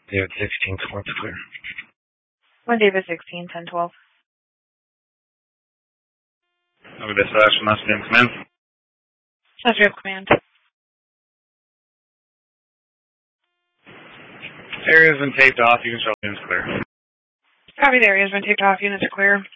David 16, 12, clear. 1 David 16, 10, 12. Over this from us, command. That's your command. Area's been taped off. You can show units clear. Copy, the area's been taped off. Units are clear.